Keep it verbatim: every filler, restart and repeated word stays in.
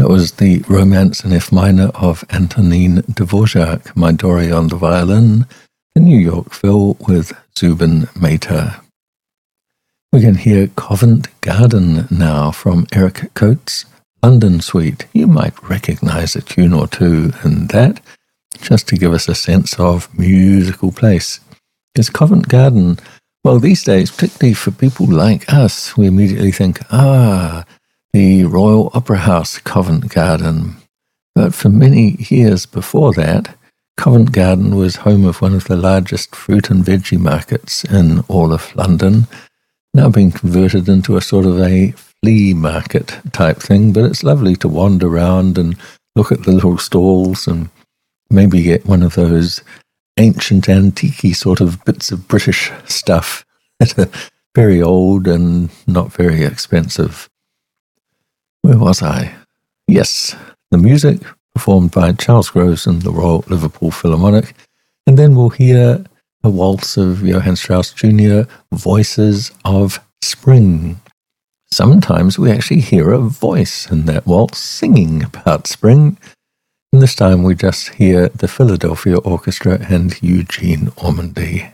That was the Romance in F minor of Antonin Dvorak, My Dory on the violin, the New York Phil with Zubin Mehta. We can hear Covent Garden now from Eric Coates' London Suite. You might recognize a tune or two in that, just to give us a sense of musical place. Is Covent Garden, well, these days, particularly for people like us, we immediately think, ah, the Royal Opera House, Covent Garden. But for many years before that, Covent Garden was home of one of the largest fruit and veggie markets in all of London, now being converted into a sort of a flea market type thing, but it's lovely to wander around and look at the little stalls and maybe get one of those ancient antique sort of bits of British stuff that are very old and not very expensive. Where was I? Yes, the music performed by Charles Groves and the Royal Liverpool Philharmonic, and then we'll hear a waltz of Johann Strauss Junior, Voices of Spring. Sometimes we actually hear a voice in that waltz singing about spring, and this time we just hear the Philadelphia Orchestra and Eugene Ormandy.